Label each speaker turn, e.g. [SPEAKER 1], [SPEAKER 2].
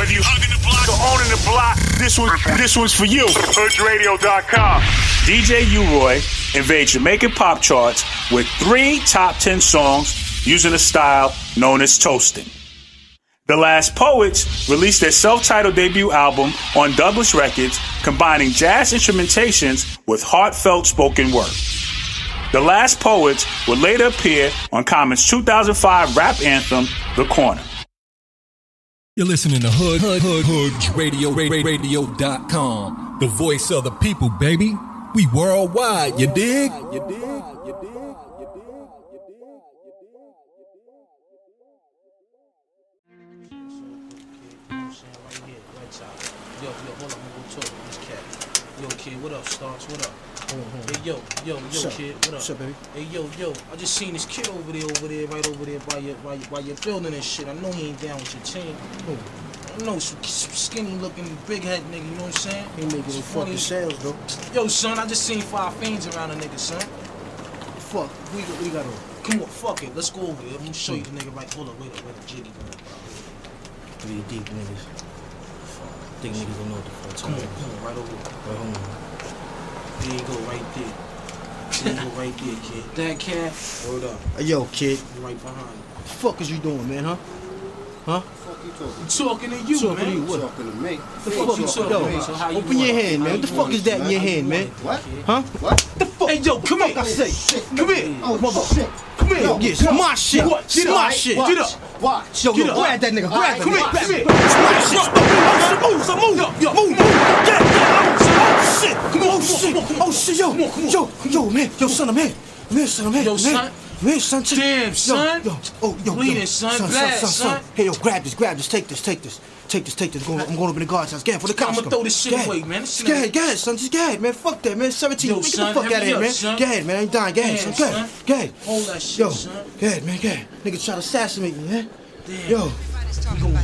[SPEAKER 1] Whether you hugging the block or owning the block, this one's for you. HoodRadio.com. DJ U-Roy invades Jamaican pop charts with 3 top 10 songs using a style known as toasting. The Last Poets released their self-titled debut album on Douglas Records, combining jazz instrumentations with heartfelt spoken word. The Last Poets would later appear on Common's 2005 rap anthem, The Corner.
[SPEAKER 2] You're listening to HoodRadio.com, the voice of the people, baby. We worldwide, you dig?
[SPEAKER 3] Yo, hold on, I'm gonna go talk to this cat. Yo, kid, what up, Starks? What up? Hey, yo, kid, what up?
[SPEAKER 4] What's up, baby?
[SPEAKER 3] Hey, yo, I just seen this kid over there, right over there by your building and shit. I know he ain't down with your team.
[SPEAKER 4] Who?
[SPEAKER 3] I know, some skinny looking, big head nigga, you know what I'm saying?
[SPEAKER 4] He making his fucking sales, though.
[SPEAKER 3] Yo, son, I just seen 5 fiends around a nigga, son.
[SPEAKER 4] Fuck, we got on.
[SPEAKER 3] Come on, fuck it, let's go over there. I'm gonna show you the nigga right. Hold up, wait a jiggy.
[SPEAKER 4] Three deep niggas. Think niggas don't know what the fuck.
[SPEAKER 3] Come on, right over there.
[SPEAKER 4] Right home.
[SPEAKER 3] There you go, right there. There you go, right there, kid. That cat. Hold up.
[SPEAKER 4] Hey, yo, kid.
[SPEAKER 3] Right behind you.
[SPEAKER 4] What the fuck is you doing, man, huh?
[SPEAKER 3] I'm talking to you,
[SPEAKER 4] talking
[SPEAKER 3] man.
[SPEAKER 4] to you, what?
[SPEAKER 5] Talking to me.
[SPEAKER 4] The fuck you talking
[SPEAKER 3] Yo,
[SPEAKER 4] to me?
[SPEAKER 3] so how you
[SPEAKER 4] Open your
[SPEAKER 3] want?
[SPEAKER 4] hand, man. What the fuck is that in your hand, man?
[SPEAKER 5] What?
[SPEAKER 4] Huh?
[SPEAKER 5] What?
[SPEAKER 4] The fuck?
[SPEAKER 3] Hey, yo, come here.
[SPEAKER 4] I say.
[SPEAKER 3] Come here.
[SPEAKER 5] Oh, mother shit.
[SPEAKER 3] Come here.
[SPEAKER 4] Yo, it's my shit.
[SPEAKER 3] What?
[SPEAKER 4] It's my shit.
[SPEAKER 3] Get up.
[SPEAKER 5] Watch.
[SPEAKER 4] Yo,
[SPEAKER 3] Get up.
[SPEAKER 4] grab that nigga. Grab
[SPEAKER 3] Come
[SPEAKER 4] him.
[SPEAKER 3] here. Come here.
[SPEAKER 4] It's my shit. Move. Move. Get. Oh, shit. Yo, man. Yo, son of man. Son of man.
[SPEAKER 3] Yo, son.
[SPEAKER 4] Man, son.
[SPEAKER 3] Damn, son.
[SPEAKER 4] Yo.
[SPEAKER 3] Bleeding, son. Blast, son.
[SPEAKER 4] Hey, yo, grab this. Take this. I'm going up in the guard's house. Get for the cops.
[SPEAKER 3] I'm gonna throw this shit away, man.
[SPEAKER 4] Go ahead, son. Just go ahead, man. Fuck that, man. 17.
[SPEAKER 3] Yo,
[SPEAKER 4] Get the
[SPEAKER 3] son,
[SPEAKER 4] fuck out of
[SPEAKER 3] hurry
[SPEAKER 4] here,
[SPEAKER 3] up,
[SPEAKER 4] man.
[SPEAKER 3] son.
[SPEAKER 4] Go ahead, man. I ain't dying. Go ahead, son. Go ahead.
[SPEAKER 3] Hold that shit,
[SPEAKER 4] Yo,
[SPEAKER 3] son.
[SPEAKER 4] go ahead, man. Go ahead. Nigga try to assassinate me, man.
[SPEAKER 3] Damn.
[SPEAKER 4] Yo.
[SPEAKER 3] We gonna